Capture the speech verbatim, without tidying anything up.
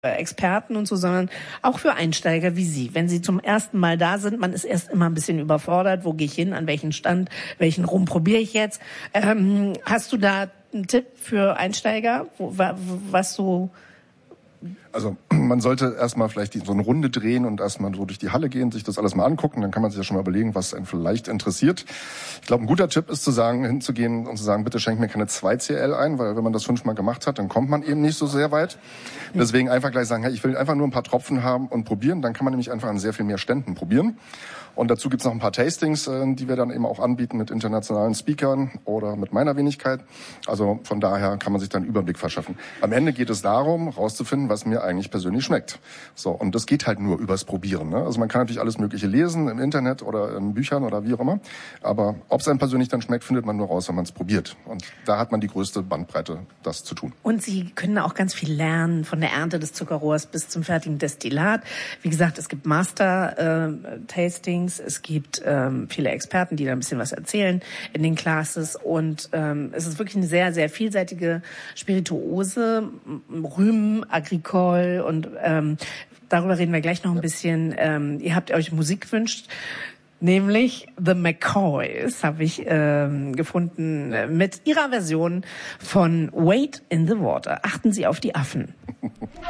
Experten und so, sondern auch für Einsteiger wie Sie. Wenn Sie zum ersten Mal da sind, man ist erst immer ein bisschen überfordert. Wo gehe ich hin? An welchen Stand? Welchen Rum probiere ich jetzt? Ähm, hast du da einen Tipp für Einsteiger, wo, was so... Also man sollte erstmal vielleicht die, so eine Runde drehen und erstmal so durch die Halle gehen, sich das alles mal angucken. Dann kann man sich ja schon mal überlegen, was einen vielleicht interessiert. Ich glaube, ein guter Tipp ist zu sagen, hinzugehen und zu sagen, bitte schenk mir keine zwei C L ein, weil wenn man das fünfmal gemacht hat, dann kommt man eben nicht so sehr weit. Deswegen einfach gleich sagen, hey, ich will einfach nur ein paar Tropfen haben und probieren. Dann kann man nämlich einfach an sehr viel mehr Ständen probieren. Und dazu gibt's noch ein paar Tastings, die wir dann eben auch anbieten mit internationalen Speakern oder mit meiner Wenigkeit. Also von daher kann man sich dann einen Überblick verschaffen. Am Ende geht es darum, rauszufinden, was mir eigentlich persönlich schmeckt. So, und das geht halt nur übers Probieren. Ne? Also man kann natürlich alles Mögliche lesen im Internet oder in Büchern oder wie auch immer. Aber ob es einem persönlich dann schmeckt, findet man nur raus, wenn man es probiert. Und da hat man die größte Bandbreite, das zu tun. Und Sie können auch ganz viel lernen, von der Ernte des Zuckerrohrs bis zum fertigen Destillat. Wie gesagt, es gibt Master-Tastings. Es gibt ähm, viele Experten, die da ein bisschen was erzählen in den Classes. Und ähm, es ist wirklich eine sehr, sehr vielseitige Spirituose, Rhum, Agricole. Und ähm, darüber reden wir gleich noch ein bisschen. Ähm, ihr habt euch Musik gewünscht. Nämlich The McCoys habe ich ähm, gefunden mit ihrer Version von Wade in the Water. Achten Sie auf die Affen.